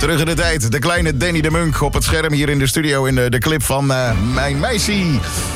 Terug in de tijd, de kleine Danny de Munk op het scherm hier in de studio in de clip van Mijn Meisje.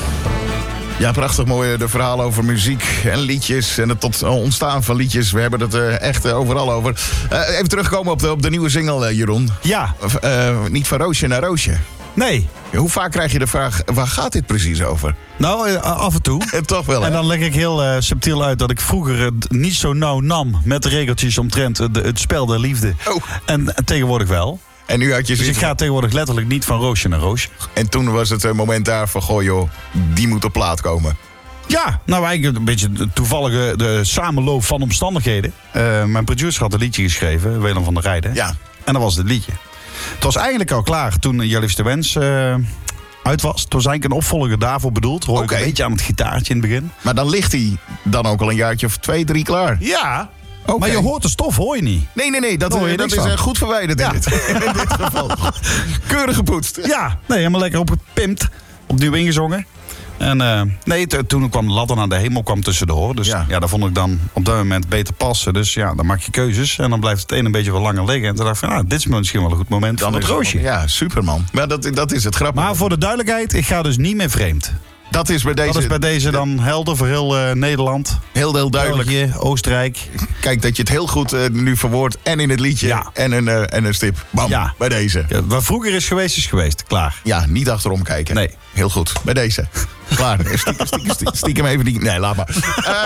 Ja, prachtig mooi, de verhalen over muziek en liedjes en het tot ontstaan van liedjes. We hebben het echt overal over. Even terugkomen op de nieuwe single, Jeroen. Ja. Niet van roosje naar roosje. Nee. Hoe vaak krijg je de vraag, waar gaat dit precies over? Nou, af en toe. Toch wel, hè? En dan leg ik heel subtiel uit dat ik vroeger het niet zo nauw nam met de regeltjes omtrent het spel der liefde. Oh. En tegenwoordig wel. En nu had je Dus ik ga tegenwoordig letterlijk niet van roosje naar roosje. En toen was het moment daar van, goh joh, die moet op plaat komen. Ja, nou eigenlijk een beetje de toevallige de samenloop van omstandigheden. Mijn producer had een liedje geschreven, Willem van der Rijden. Ja. En dat was het liedje. Het was eigenlijk al klaar toen Je liefste wens uit was. Het was eigenlijk een opvolger daarvoor bedoeld. Hoor ik een beetje aan het gitaartje in het begin. Maar dan ligt hij dan ook al een jaartje of 2, 3 klaar. Ja, Okay. maar je hoort de stof, hoor je niet. Nee, dat is goed verwijderd in dit geval. Keurig gepoetst. Ja, nee, helemaal lekker opgepimpt. Opnieuw ingezongen. En toen kwam de ladder naar de hemel kwam tussendoor. Dus ja, daar vond ik dan op dat moment beter passen. Dus ja, dan maak je keuzes. En dan blijft het een beetje wel langer liggen. En toen dacht ik van, dit is misschien wel een goed moment dan voor het roosje. Ja, superman. Maar dat is het grappige. Maar voor de duidelijkheid, ik ga dus niet meer vreemd. Dat is bij deze dan helder voor heel Nederland. Heel duidelijk. België, Oostenrijk. Kijk dat je het heel goed nu verwoordt. En in het liedje. En een stip. Bam, bij deze. Ja, waar vroeger is geweest. Klaar. Ja, niet achterom kijken. Nee. Heel goed. Bij deze. Klaar. Stiekem even niet. Nee, laat maar.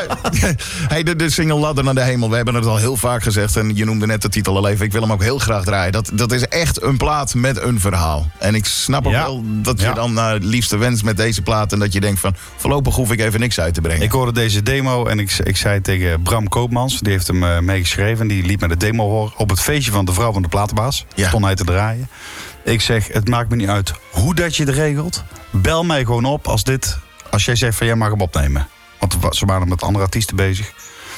De single Ladder naar de Hemel. We hebben het al heel vaak gezegd. En je noemde net de titel al even. Ik wil hem ook heel graag draaien. Dat is echt een plaat met een verhaal. En ik snap ook wel dat je dan naar liefste wens met deze plaat. En dat je denkt van, voorlopig hoef ik even niks uit te brengen. Ik hoorde deze demo en ik zei tegen Bram Koopmans. Die heeft hem meegeschreven. Die liet me de demo horen op het feestje van de vrouw van de platenbaas. Ja. Stond hij te draaien. Ik zeg, het maakt me niet uit hoe dat je het regelt. Bel mij gewoon op als jij zegt van jij mag hem opnemen. Want ze waren met andere artiesten bezig.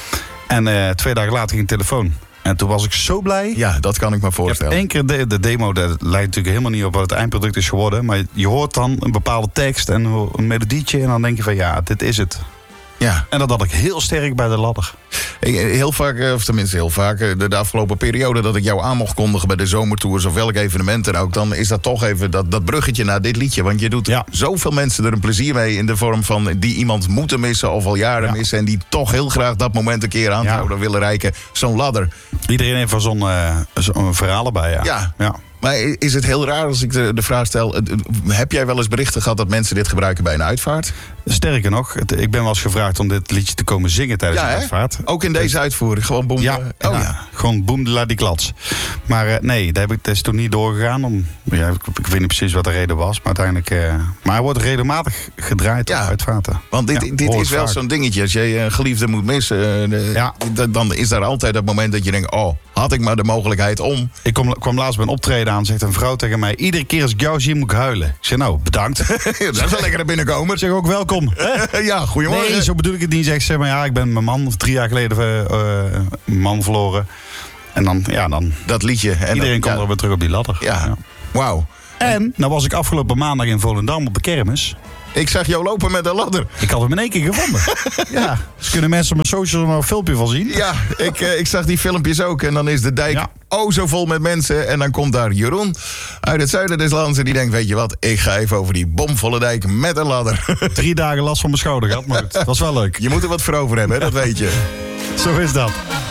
En 2 dagen later ging de telefoon. En toen was ik zo blij. Ja, dat kan ik me voorstellen. Ik heb 1 keer de demo, dat lijkt natuurlijk helemaal niet op wat het eindproduct is geworden. Maar je hoort dan een bepaalde tekst en een melodietje. En dan denk je van ja, dit is het. Ja. En dat had ik heel sterk bij de ladder. Heel vaak, of tenminste heel vaak, de afgelopen periode dat ik jou aan mocht kondigen bij de zomertours of welk evenement dan ook, dan is dat toch even dat bruggetje naar dit liedje. Want je doet zoveel mensen er een plezier mee in de vorm van die iemand moeten missen of al jaren missen en die toch heel graag dat moment een keer aan zouden willen reiken. Zo'n ladder. Iedereen heeft wel zo'n verhaal erbij, ja. Maar is het heel raar als ik de vraag stel, heb jij wel eens berichten gehad dat mensen dit gebruiken bij een uitvaart? Sterker nog, ik ben wel eens gevraagd om dit liedje te komen zingen tijdens de uitvaart. Ook in deze uitvoering, gewoon boem. Gewoon boem de la die klats. Maar nee, dat is toen niet doorgegaan. Ik weet niet precies wat de reden was, maar uiteindelijk. Maar hij wordt regelmatig gedraaid op uitvaarten. Want dit is wel zo'n dingetje. Als je een geliefde moet missen, dan is daar altijd dat moment dat je denkt, oh, had ik maar de mogelijkheid om. Ik kwam laatst bij een optreden aan, zegt een vrouw tegen mij, iedere keer als ik jou zie moet ik huilen. Ik zeg, nou, bedankt. Dat is wel lekker naar binnenkomen. Ik zeg ook welkom. Ja, goedemorgen. Nee, zo bedoel ik het niet. Zeg maar, ja, ik ben mijn man 3 jaar geleden mijn man verloren. En dan dat liedje. En iedereen komt er weer terug op die ladder. Ja. Wauw. En nou was ik afgelopen maandag in Volendam op de kermis. Ik zag jou lopen met een ladder. Ik had hem in 1 keer gevonden. Ja. Dus kunnen mensen op mijn socials nog een filmpje van zien? Ja, ik zag die filmpjes ook. En dan is de dijk zo vol met mensen. En dan komt daar Jeroen uit het zuiden des lands. En die denkt, weet je wat, ik ga even over die bomvolle dijk met een ladder. 3 dagen last van mijn schouder gehad, maar het was wel leuk. Je moet er wat voor over hebben, hè? Dat weet je. Zo is dat.